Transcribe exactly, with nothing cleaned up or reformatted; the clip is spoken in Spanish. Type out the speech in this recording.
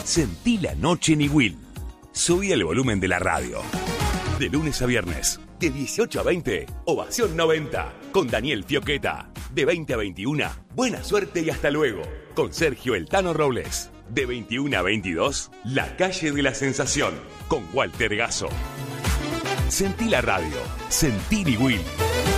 Sentí la noche en Iguil. Subí el volumen de la radio. De lunes a viernes, de dieciocho a veinte, Ovación noventa, con Daniel Fioqueta. De veinte a veintiuno, Buena Suerte y Hasta Luego, con Sergio El Tano Robles. De veintiuno a veintidós, La Calle de la Sensación, con Walter Gasso. Sentí la radio. Sentí Iguil.